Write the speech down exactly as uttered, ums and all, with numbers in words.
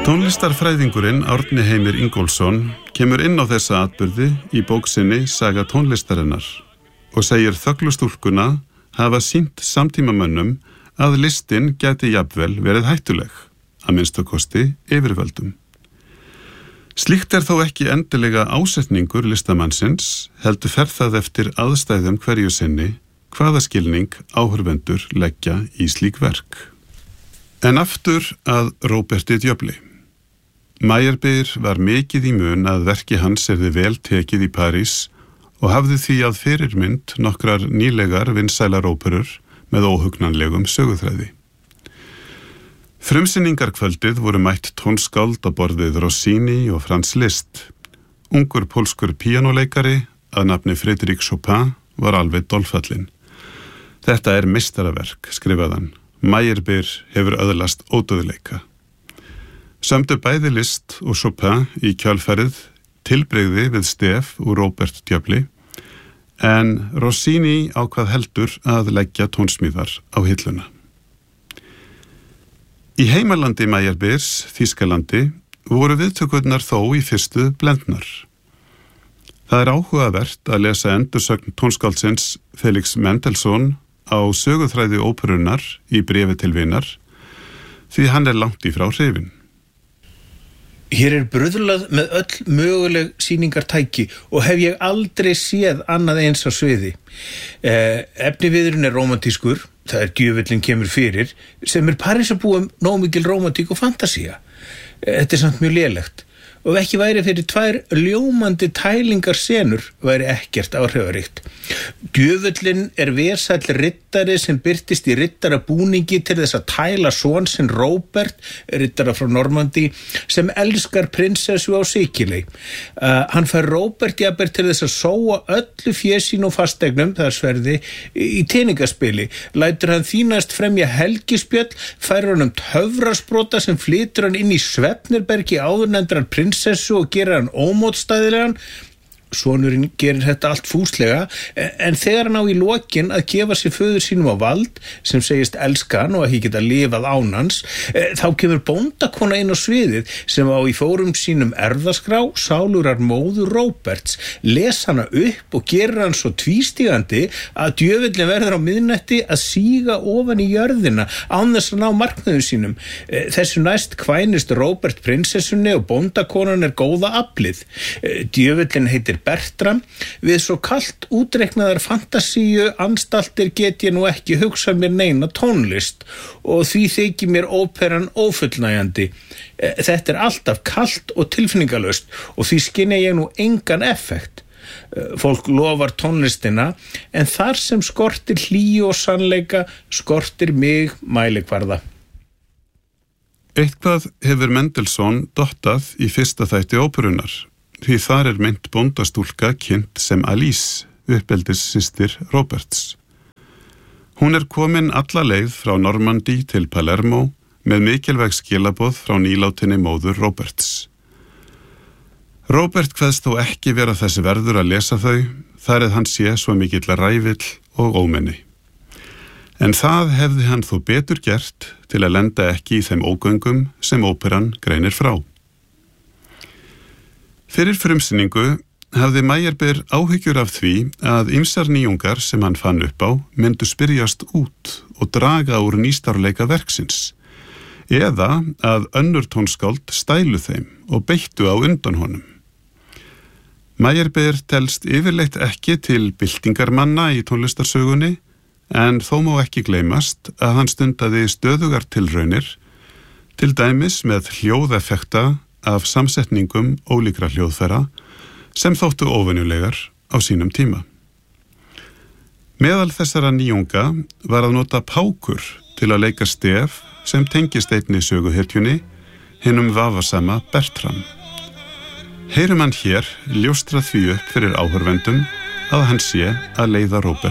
Tónlistarfræðingurinn Árni Heimir Ingólfsson kemur inn á þessa atburði í bók sinni Saga tónlistarinnar og segir þöglustúlkuna hafa sýnt samtímamönnum að listin gæti jafnvel verið hættuleg, að minnstakosti yfirvöldum. Slíkt er þó ekki endilega ásetningur listamannsins, heldur fer það eftir aðstæðum hverju sinni hvaða skilning áhorfendur leggja í slík verk. En aftur að Róberti Djöfli. Meyerbeer var mikið í mun að verki hans yrði vel tekið í París og hafði því að fyrirmynd nokkrar nýlegar vinsælar óperur með óhugnanlegum söguþræði. Frumsýningarkvöldið voru mætt tónskáld á borðið Rossini og Franz Liszt. Ungur pólskur píanóleikari að nafni Frédéric Chopin var alveg dolfallinn. Þetta er meistaraverk, skrifaðan. Meyerbeer hefur öðlast ódöðleika. Sömdu bæði Liszt og Chopin í kjölfarið tilbrigði við stef úr Róbert Djöfli, en Rossini ákvað heldur að leggja tónsmíðar á hilluna. Í heimalandi Meyerbeers, Þýskalandi, voru viðtökurnar þó í fyrstu blendnar. Það er áhugavert að lesa endursögn tónskáldsins Felix Mendelssohn á söguþræði óperunnar í bréfi til vinar, því hann er langt í frá hrifinn. Hér er bruðlað með öll möguleg sýningartæki og hef ég aldrei séð annað eins á sviði. Eh, efniviðurinn er rómantískur, það er djöfullinn kemur fyrir, sem er Parísarbúum nóg mikil rómantík og fantasía. Eh, þetta er samt mjög lélegt. Og ef ekki væri fyrir tvær ljómandi tælingar senur væri ekkert áhrifaríkt. Djöfullinn er vesæll riddari sem birtist í riddarabúningi til þess að tæla son sinn Róbert, riddara frá Normandí, sem elskar prinsessu á Sikiley. Uh, hann fær Róbert jafnvel til þess að sóa öllu fésín og fastegnum, það er sverði, í teningaspili. Lætur hann því næst fremja helgispjöll, fær hann um töfrasprota sem flytur hann inn í Svefnirbergi áðurnefndrar prinsessu og gerir hann ómótstæðilegan. Sonurinn gerir þetta allt fúslega, en þegar hann á í lokin að gefa sér föður sínum á vald, sem segist elska hann og ekki geta lifað án hans, þá kemur bóndakona inn á sviðið sem á í fórum sínum erfðaskrá sálurar móður Róberts, les hana upp og gerir hann svo tvístígandi að djöfullinn verður á miðnætti að síga ofan í jörðina án þess að ná markmiðum sínum. Þessu næst kvænist Róbert prinsessunni og bóndakonan er góða aflið. Djöfullinn heitir Bertram. Við svo kalt útreiknaðar fantasíu anstaltir get ég nú ekki hugsað mér neina tónlist og því þykir mér óperan ófullnægjandi. Þetta er alltaf kalt og tilfinningalöst og því skynja ég nú engan effekt. Fólk lofar tónlistina en þar sem skortir hlýju og sannleika skortir mig mælikvarða. Eitthvað hefur Mendelssohn dottað í fyrsta þætti óperunnar. Því þar er meint bóndastúlka kynnt sem Alice, uppeldissystir Róberts. Hún er komin alla leið frá Normandí til Palermo með mikilvæg skilaboð frá nýlátinni móður Róberts. Róbert kveðst þó ekki vera þessi verður að lesa þau, þar eð hann sé svo mikill rævill og ómenni. En það hefði hann þó betur gert til að lenda ekki í þeim ógöngum sem óperan greinir frá. Fyrir frumsýningu hafði Meyerbeer áhyggjur af því að ýmsar nýjungar sem hann fann upp á myndu spyrjast út og draga úr nýstárleika verksins, eða að önnur tónskáld stælu þeim og beittu á undan honum. Meyerbeer telst yfirleitt ekki til byltingarmanna í tónlistarsögunni, en þó má ekki gleymast að hann stundaði stöðugar tilraunir, til dæmis með hljóðeffekta af samsetningum ólíkra hljóðfæra sem þóttu óvenjulegar á sínum tíma. Meðal þessara nýjunga var að nota pákur til að leika stef sem tengist einni söguhetjunni, hinum vafasama Bertram. Heyrum hann hér ljóstra því upp fyrir áhorfendum að hann sé að leiða Róbert